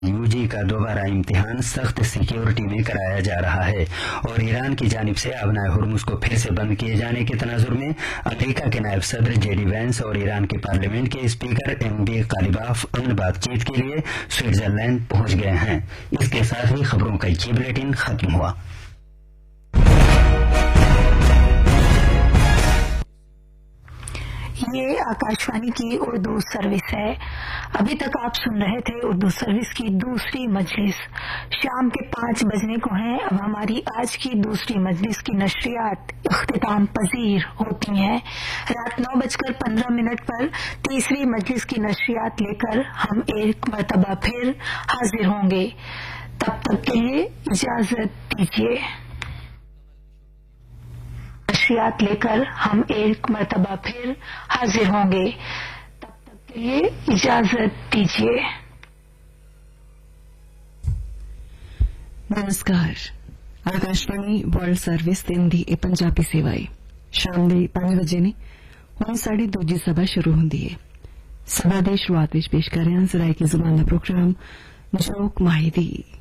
UG का दोबारा इम्तिहान सख्त सिक्योरिटी में कराया जा रहा है और ईरान की जानिब से अबनाए हुर्मुज को फिर से बंद किए जाने के तनाजुर में अमेरिका के नायब सदर जेडी वैंस और ईरान के पार्लियामेंट के स्पीकर एमबी गालिबाफ अमन बातचीत के लिए स्विट्जरलैंड पहुंच गए हैं। इसके साथ ही खबरों का ये बुलेटिन खत्म हुआ। ये आकाशवाणी की उर्दू सर्विस है। अभी तक आप सुन रहे थे उर्दू सर्विस की दूसरी मजलिस। शाम के 5 बजने को हैं। अब हमारी आज की दूसरी मजलिस की नशरियात इख्तिताम पजीर होती हैं। रात 9:15 पर तीसरी मजलिस की नशरियात लेकर हम एक मरतबा फिर हाजिर होंगे। तब तक के लिए इजाजत दीजिए। नशरियात लेकर हम एक मरतबा फिर हाजिर होंगे। तब तक के लिए इजाजत दीजिए। नमस्कार। आकाशवाणी वर्ल्ड सर्विस दी पंजाबी सेवाएं शाम ਦੇ 5 ਵਜੇ ਨੇ। ਹੁਣ ਸਾਡੀ ਦੂਜੀ ਸਭਾ ਸ਼ੁਰੂ ਹੁੰਦੀ ਹੈ। ਸਭਾ ਦੇ ਸ਼ੁਰੂਆਤ ਵਿੱਚ ਪੇਸ਼ ਕਰ ਰਹੇ ਹਾਂ ਜ਼ਰਾਇਕੀ ਜ਼ੁਬਾਨ ਦਾ ਪ੍ਰੋਗਰਾਮ ਜੋਕ ਮਾਹਿਦੀ।